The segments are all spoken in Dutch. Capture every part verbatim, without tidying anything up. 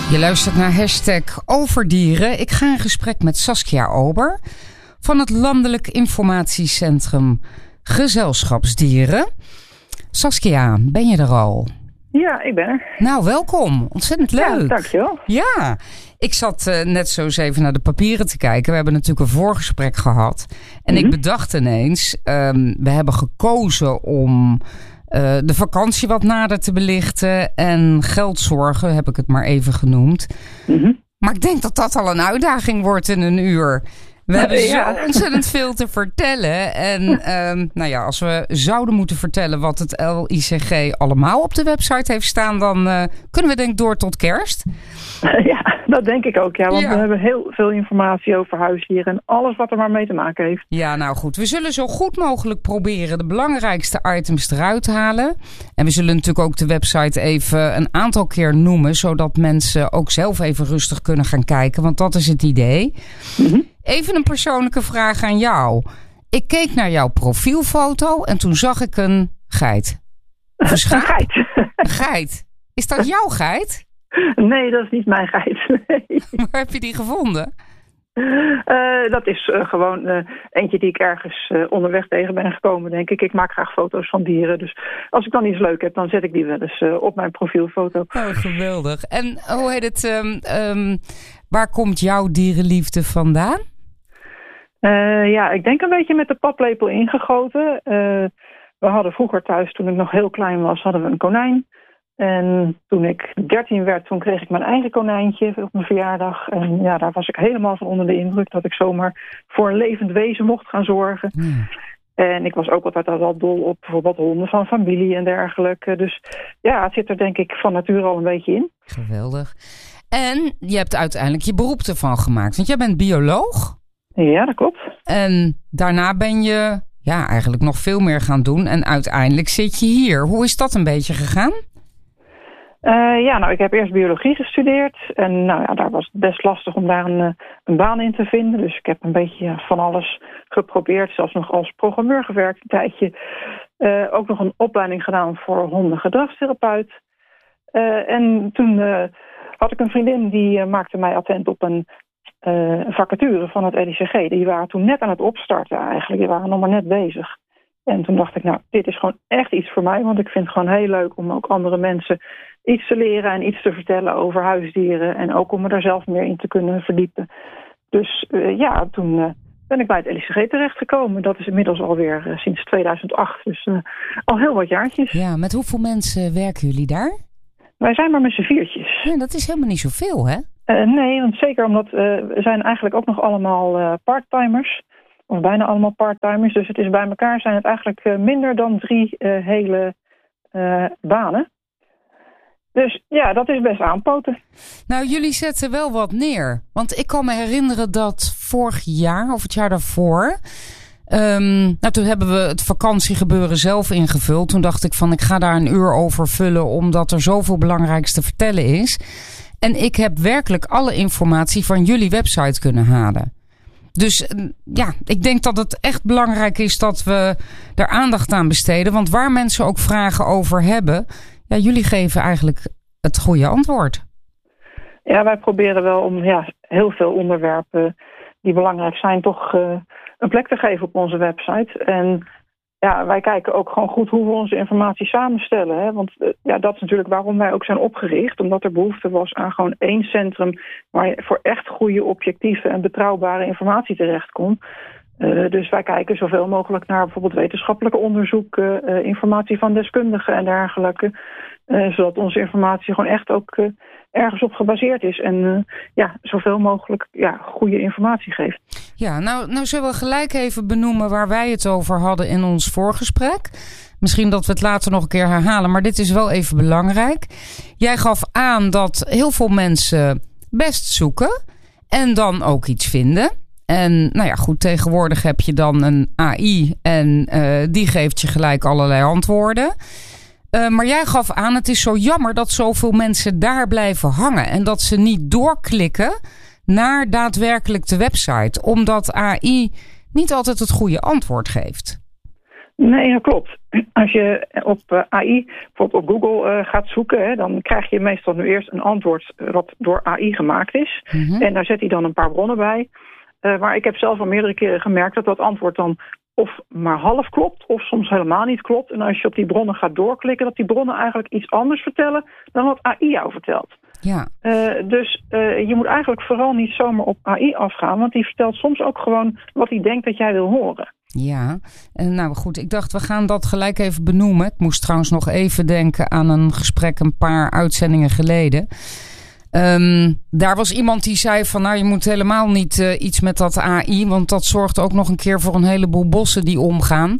Je luistert naar hashtag Overdieren. Ik ga in gesprek met Saskia Ober van het Landelijk Informatiecentrum Gezelschapsdieren. Saskia, ben je er al? Ja, ik ben er. Nou, welkom. Ontzettend leuk. Ja, dankjewel. Ja, ik zat uh, net zo eens even naar de papieren te kijken. We hebben natuurlijk een voorgesprek gehad. En mm-hmm. ik bedacht ineens, um, we hebben gekozen om uh, de vakantie wat nader te belichten. En geldzorgen, heb ik het maar even genoemd. Mm-hmm. Maar ik denk dat dat al een uitdaging wordt in een uur. We hebben zo ja. ontzettend veel te vertellen. En um, nou ja, als we zouden moeten vertellen wat het L I C G allemaal op de website heeft staan, dan uh, kunnen we denk ik door tot kerst. Ja, dat denk ik ook. Ja, want ja. we hebben heel veel informatie over huisdieren en alles wat er maar mee te maken heeft. Ja, nou goed. We zullen zo goed mogelijk proberen de belangrijkste items eruit te halen. En we zullen natuurlijk ook de website even een aantal keer noemen, zodat mensen ook zelf even rustig kunnen gaan kijken. Want dat is het idee. Mm-hmm. Even een persoonlijke vraag aan jou. Ik keek naar jouw profielfoto en toen zag ik een geit. Of een schaap? Een geit. Een geit. Is dat jouw geit? Nee, dat is niet mijn geit. Nee. Waar heb je die gevonden? Uh, dat is uh, gewoon uh, eentje die ik ergens uh, onderweg tegen ben gekomen, denk ik. Ik maak graag foto's van dieren. Dus als ik dan iets leuk heb, dan zet ik die wel eens uh, op mijn profielfoto. Oh, geweldig. En hoe heet het? Um, um, waar komt jouw dierenliefde vandaan? Uh, ja, ik denk een beetje met de paplepel ingegoten. Uh, we hadden vroeger thuis, toen ik nog heel klein was, hadden we een konijn. En toen ik dertien werd, toen kreeg ik mijn eigen konijntje op mijn verjaardag. En ja, daar was ik helemaal van onder de indruk dat ik zomaar voor een levend wezen mocht gaan zorgen. Hmm. En ik was ook altijd al wel dol op bijvoorbeeld honden van familie en dergelijke. Dus ja, het zit er denk ik van nature al een beetje in. Geweldig. En je hebt uiteindelijk je beroep ervan gemaakt, want jij bent bioloog. Ja, dat klopt. En daarna ben je ja, eigenlijk nog veel meer gaan doen. En uiteindelijk zit je hier. Hoe is dat een beetje gegaan? Uh, ja, nou, ik heb eerst biologie gestudeerd. En nou ja, daar was het best lastig om daar een, een baan in te vinden. Dus ik heb een beetje van alles geprobeerd. Zelfs nog als programmeur gewerkt een tijdje. Uh, ook nog een opleiding gedaan voor hondengedragstherapeut. Uh, en toen uh, had ik een vriendin die uh, maakte mij attent op een uh, vacature van het L I C G. Die waren toen net aan het opstarten eigenlijk. Die waren nog maar net bezig. En toen dacht ik, nou, dit is gewoon echt iets voor mij. Want ik vind het gewoon heel leuk om ook andere mensen iets te leren en iets te vertellen over huisdieren. En ook om me daar zelf meer in te kunnen verdiepen. Dus uh, ja, toen uh, ben ik bij het L I C G terechtgekomen. Dat is inmiddels alweer uh, sinds tweeduizend acht. Dus uh, al heel wat jaartjes. Ja, met hoeveel mensen werken jullie daar? Wij zijn maar met z'n viertjes. Ja, dat is helemaal niet zoveel, hè? Uh, nee, want zeker omdat uh, we zijn eigenlijk ook nog allemaal uh, parttimers. Of bijna allemaal parttimers. Dus het is bij elkaar zijn het eigenlijk uh, minder dan drie uh, hele uh, banen. Dus ja, dat is best aanpoten. Nou, jullie zetten wel wat neer. Want ik kan me herinneren dat vorig jaar of het jaar daarvoor... Um, nou, toen hebben we het vakantiegebeuren zelf ingevuld. Toen dacht ik van, ik ga daar een uur over vullen... omdat er zoveel belangrijks te vertellen is. En ik heb werkelijk alle informatie van jullie website kunnen halen. Dus ja, ik denk dat het echt belangrijk is dat we er aandacht aan besteden. Want waar mensen ook vragen over hebben... ja, jullie geven eigenlijk het goede antwoord. Ja, wij proberen wel om ja, heel veel onderwerpen die belangrijk zijn... toch uh, een plek te geven op onze website. En ja, wij kijken ook gewoon goed hoe we onze informatie samenstellen. Hè? Want uh, ja, dat is natuurlijk waarom wij ook zijn opgericht. Omdat er behoefte was aan gewoon één centrum... waar je voor echt goede, objectieve en betrouwbare informatie terecht komt. Uh, dus wij kijken zoveel mogelijk naar bijvoorbeeld wetenschappelijke onderzoeken... Uh, informatie van deskundigen en dergelijke. Uh, zodat onze informatie gewoon echt ook uh, ergens op gebaseerd is. En uh, ja, zoveel mogelijk ja, goede informatie geeft. Ja, nou, nou zullen we gelijk even benoemen waar wij het over hadden in ons voorgesprek. Misschien dat we het later nog een keer herhalen, maar dit is wel even belangrijk. Jij gaf aan dat heel veel mensen best zoeken en dan ook iets vinden. En nou ja, goed, tegenwoordig heb je dan een A I en uh, die geeft je gelijk allerlei antwoorden. Uh, maar jij gaf aan, het is zo jammer dat zoveel mensen daar blijven hangen. En dat ze niet doorklikken naar daadwerkelijk de website. Omdat A I niet altijd het goede antwoord geeft. Nee, dat klopt. Als je op uh, A I, bijvoorbeeld op Google uh, gaat zoeken, hè, dan krijg je meestal nu eerst een antwoord wat door A I gemaakt is. Mm-hmm. En daar zet hij dan een paar bronnen bij. Uh, maar ik heb zelf al meerdere keren gemerkt dat dat antwoord dan of maar half klopt, of soms helemaal niet klopt. En als je op die bronnen gaat doorklikken, dat die bronnen eigenlijk iets anders vertellen dan wat A I jou vertelt. Ja. Uh, dus uh, je moet eigenlijk vooral niet zomaar op A I afgaan, want die vertelt soms ook gewoon wat hij denkt dat jij wil horen. Ja, en nou goed, ik dacht we gaan dat gelijk even benoemen. Ik moest trouwens nog even denken aan een gesprek een paar uitzendingen geleden. Um, daar was iemand die zei van nou je moet helemaal niet uh, iets met dat A I, want dat zorgt ook nog een keer voor een heleboel bossen die omgaan.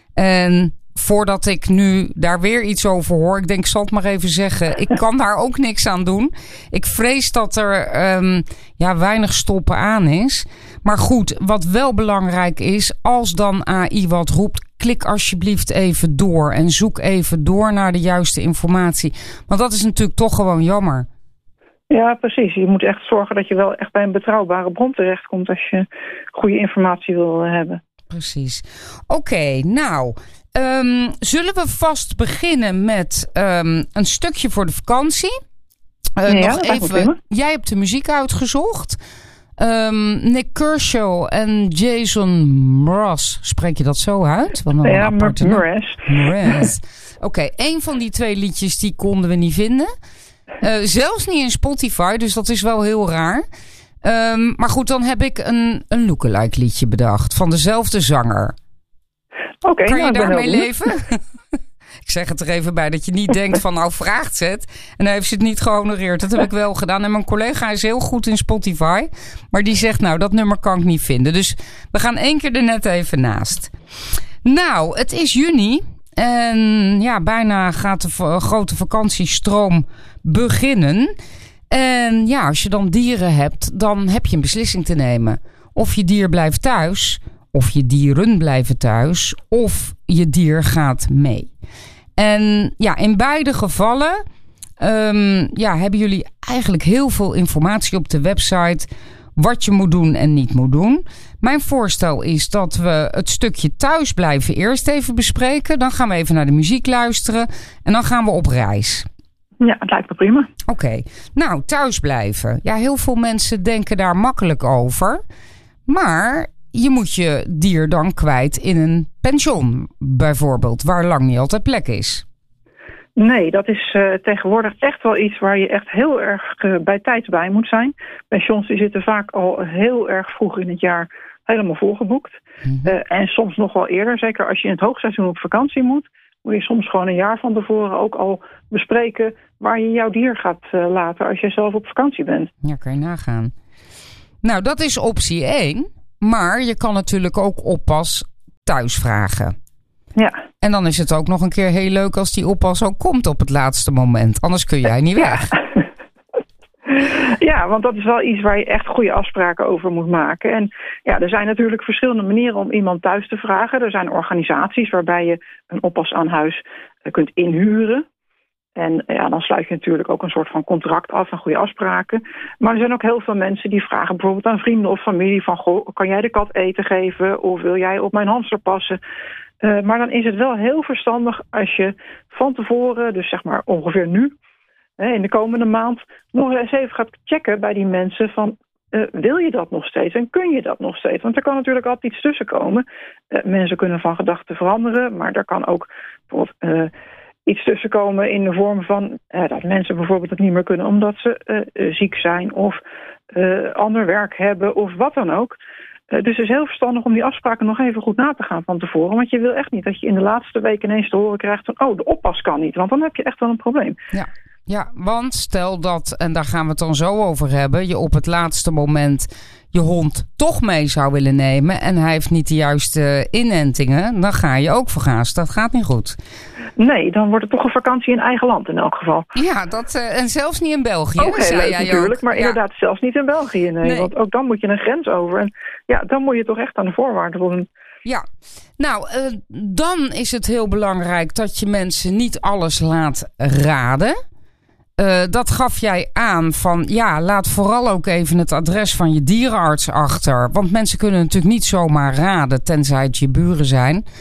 En voordat ik nu daar weer iets over hoor, ik denk ik zal het maar even zeggen, ik kan daar ook niks aan doen. Ik vrees dat er um, ja, weinig stoppen aan is. Maar goed, wat wel belangrijk is, als dan A I wat roept, klik alsjeblieft even door en zoek even door naar de juiste informatie. Want dat is natuurlijk toch gewoon jammer. Ja, precies. Je moet echt zorgen dat je wel echt bij een betrouwbare bron terechtkomt als je goede informatie wil hebben. Precies. Oké, okay, nou, um, zullen we vast beginnen met um, een stukje voor de vakantie? Uh, ja, nog even. Jij hebt de muziek uitgezocht. Um, Nick Kershaw en Jason Mraz, spreek je dat zo uit? Ja, Mraz. Mraz. Oké, okay, één van die twee liedjes die konden we niet vinden. Uh, zelfs niet in Spotify, dus dat is wel heel raar. Um, maar goed, dan heb ik een, een lookalike liedje bedacht van dezelfde zanger. Oké, okay, kan nou, je daarmee leven? Ik zeg het er even bij dat je niet denkt van nou vraagt ze het. En dan heeft ze het niet gehonoreerd. Dat heb ik wel gedaan. En mijn collega is heel goed in Spotify. Maar die zegt nou dat nummer kan ik niet vinden. Dus we gaan één keer er net even naast. Nou, het is juni. En ja, bijna gaat de v- grote vakantiestroom beginnen. En ja, als je dan dieren hebt, dan heb je een beslissing te nemen. Of je dier blijft thuis, of je dieren blijven thuis, of je dier gaat mee. En ja, in beide gevallen um, ja, hebben jullie eigenlijk heel veel informatie op de website wat je moet doen en niet moet doen. Mijn voorstel is dat we het stukje thuis blijven eerst even bespreken. Dan gaan we even naar de muziek luisteren en dan gaan we op reis. Ja, het lijkt me prima. Oké, okay. Nou, thuis blijven. Ja, heel veel mensen denken daar makkelijk over. Maar je moet je dier dan kwijt in een pension, bijvoorbeeld, waar lang niet altijd plek is. Nee, dat is uh, tegenwoordig echt wel iets waar je echt heel erg uh, bij tijd bij moet zijn. Pensions die zitten vaak al heel erg vroeg in het jaar helemaal volgeboekt. Mm-hmm. Uh, en soms nog wel eerder, zeker als je in het hoogseizoen op vakantie moet, moet je soms gewoon een jaar van tevoren ook al bespreken waar je jouw dier gaat uh, laten als je zelf op vakantie bent. Ja, kan je nagaan. Nou, dat is optie één. Maar je kan natuurlijk ook oppas thuis vragen. Ja. En dan is het ook nog een keer heel leuk als die oppas ook komt op het laatste moment. Anders kun jij niet weg. Ja. Ja, want dat is wel iets waar je echt goede afspraken over moet maken. En ja, er zijn natuurlijk verschillende manieren om iemand thuis te vragen. Er zijn organisaties waarbij je een oppas aan huis kunt inhuren. En ja, dan sluit je natuurlijk ook een soort van contract af en goede afspraken. Maar er zijn ook heel veel mensen die vragen bijvoorbeeld aan vrienden of familie van, goh, kan jij de kat eten geven of wil jij op mijn hamster passen? Uh, maar dan is het wel heel verstandig als je van tevoren, dus zeg maar ongeveer nu, hè, in de komende maand, nog eens even gaat checken bij die mensen van, uh, wil je dat nog steeds en kun je dat nog steeds? Want er kan natuurlijk altijd iets tussen komen. Uh, mensen kunnen van gedachten veranderen, maar er kan ook bijvoorbeeld Uh, iets tussenkomen in de vorm van uh, dat mensen bijvoorbeeld het niet meer kunnen omdat ze uh, uh, ziek zijn of uh, ander werk hebben of wat dan ook. Uh, dus het is heel verstandig om die afspraken nog even goed na te gaan van tevoren. Want je wil echt niet dat je in de laatste week ineens te horen krijgt van oh, de oppas kan niet. Want dan heb je echt wel een probleem. Ja, ja, want stel dat, en daar gaan we het dan zo over hebben, je op het laatste moment je hond toch mee zou willen nemen en hij heeft niet de juiste inentingen, dan ga je ook vergaast. Dat gaat niet goed. Nee, dan wordt het toch een vakantie in eigen land in elk geval. Ja, dat, uh, en zelfs niet in België. Ook heel leuk natuurlijk, ook. maar ja. inderdaad zelfs niet in België. Nee, nee. Want ook dan moet je een grens over. En ja, dan moet je toch echt aan de voorwaarden voldoen. Ja, nou, uh, dan is het heel belangrijk dat je mensen niet alles laat raden. Uh, dat gaf jij aan van, ja, laat vooral ook even het adres van je dierenarts achter. Want mensen kunnen natuurlijk niet zomaar raden, tenzij het je buren zijn.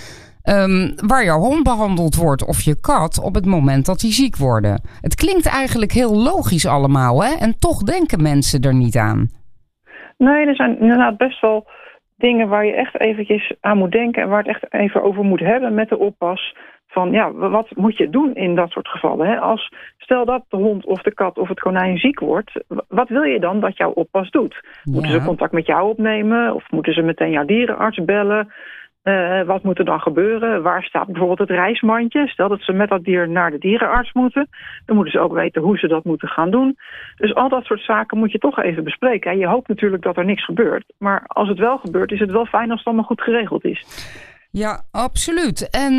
Um, waar jouw hond behandeld wordt of je kat op het moment dat die ziek worden. Het klinkt eigenlijk heel logisch allemaal, hè? En toch denken mensen er niet aan. Nee, er zijn inderdaad best wel dingen waar je echt eventjes aan moet denken en waar het echt even over moet hebben met de oppas. Van ja, wat moet je doen in dat soort gevallen? Hè? Als, stel dat de hond of de kat of het konijn ziek wordt, wat wil je dan dat jouw oppas doet? Ja. Moeten ze contact met jou opnemen of moeten ze meteen jouw dierenarts bellen? Uh, wat moet er dan gebeuren? Waar staat bijvoorbeeld het reismandje? Stel dat ze met dat dier naar de dierenarts moeten, dan moeten ze ook weten hoe ze dat moeten gaan doen. Dus al dat soort zaken moet je toch even bespreken. Hè? Je hoopt natuurlijk dat er niks gebeurt, maar als het wel gebeurt, is het wel fijn als het allemaal goed geregeld is. Ja, absoluut. En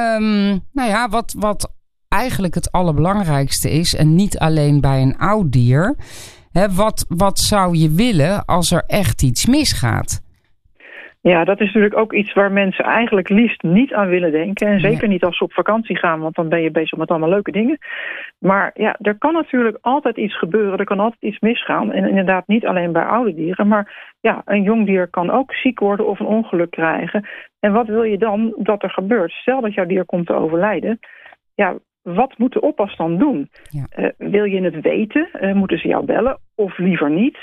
um, nou ja, wat, wat eigenlijk het allerbelangrijkste is, en niet alleen bij een oud dier, hè, wat, wat zou je willen als er echt iets misgaat? Ja, dat is natuurlijk ook iets waar mensen eigenlijk liefst niet aan willen denken. En zeker ja. niet als ze op vakantie gaan, want dan ben je bezig met allemaal leuke dingen. Maar ja, er kan natuurlijk altijd iets gebeuren, er kan altijd iets misgaan. En inderdaad niet alleen bij oude dieren, maar ja, een jong dier kan ook ziek worden of een ongeluk krijgen. En wat wil je dan dat er gebeurt? Stel dat jouw dier komt te overlijden. Ja, wat moet de oppas dan doen? Ja. Uh, wil je het weten? Uh, moeten ze jou bellen of liever niet?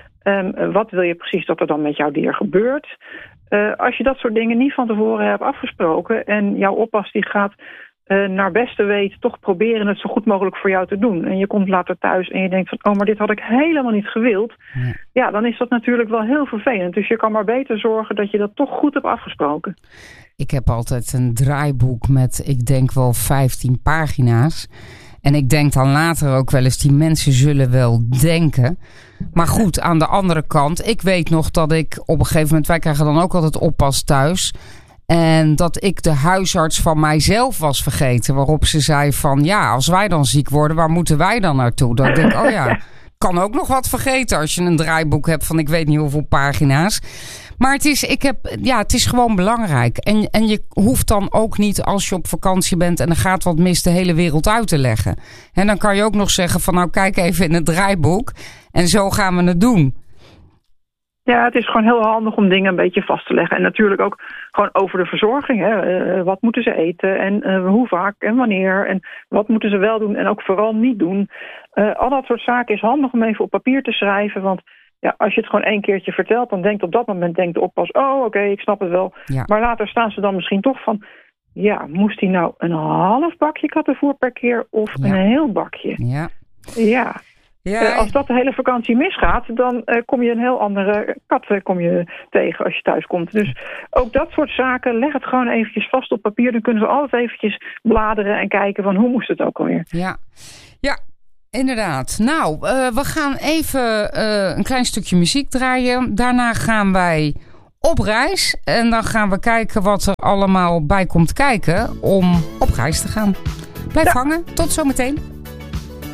Um, wat wil je precies dat er dan met jouw dier gebeurt? Uh, als je dat soort dingen niet van tevoren hebt afgesproken en jouw oppas die gaat uh, naar beste weten toch proberen het zo goed mogelijk voor jou te doen. En je komt later thuis en je denkt van, oh, maar dit had ik helemaal niet gewild. Ja, ja dan is dat natuurlijk wel heel vervelend. Dus je kan maar beter zorgen dat je dat toch goed hebt afgesproken. Ik heb altijd een draaiboek met, ik denk wel vijftien pagina's. En ik denk dan later ook wel eens, die mensen zullen wel denken. Maar goed, aan de andere kant, ik weet nog dat ik op een gegeven moment, wij krijgen dan ook altijd oppas thuis. En dat ik de huisarts van mijzelf was vergeten. Waarop ze zei van, ja, als wij dan ziek worden, waar moeten wij dan naartoe? Dan denk ik, oh ja, kan ook nog wat vergeten als je een draaiboek hebt van ik weet niet hoeveel pagina's. Maar het is, ik heb, ja, het is gewoon belangrijk. En, en je hoeft dan ook niet als je op vakantie bent en er gaat wat mis de hele wereld uit te leggen. En dan kan je ook nog zeggen van nou kijk even in het draaiboek en zo gaan we het doen. Ja, het is gewoon heel handig om dingen een beetje vast te leggen. En natuurlijk ook gewoon over de verzorging. Hè. Uh, wat moeten ze eten en uh, hoe vaak en wanneer. En wat moeten ze wel doen en ook vooral niet doen. Uh, al dat soort zaken is handig om even op papier te schrijven. Want ja, als je het gewoon één keertje vertelt, dan denkt op dat moment denkt de oppas, oh oké, okay, ik snap het wel. Ja. Maar later staan ze dan misschien toch van, ja, moest hij nou een half bakje kattenvoer per keer of ja. een heel bakje? Ja. Ja. Ja, uh, als dat de hele vakantie misgaat, dan uh, kom je een heel andere kat uh, kom je tegen als je thuis komt. Dus ook dat soort zaken, leg het gewoon eventjes vast op papier. Dan kunnen ze altijd eventjes bladeren en kijken van hoe moest het ook alweer. Ja, ja. Inderdaad. Nou, uh, we gaan even uh, een klein stukje muziek draaien. Daarna gaan wij op reis. En dan gaan we kijken wat er allemaal bij komt kijken om op reis te gaan. Blijf ja. hangen. Tot zometeen.